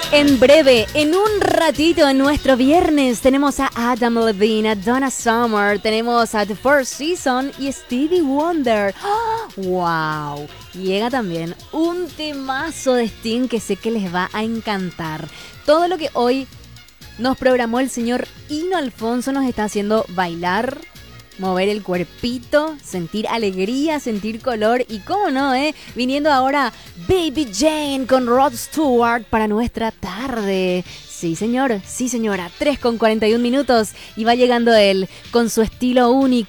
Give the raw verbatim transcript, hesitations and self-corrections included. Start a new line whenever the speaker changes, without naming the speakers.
En breve, en un ratito, en nuestro viernes, tenemos a Adam Levine, a Donna Summer, tenemos a The Four Seasons y Stevie Wonder. ¡Oh! ¡Wow! Llega también un temazo de Sting que sé que les va a encantar. Todo lo que hoy nos programó el señor Hino Alfonso nos está haciendo bailar, mover el cuerpito, sentir alegría, sentir color y cómo no, ¿eh? Viniendo ahora Baby Jane con Rod Stewart para nuestra tarde. Sí, señor, sí, señora. tres con cuarenta y un minutos y va llegando él con su estilo único.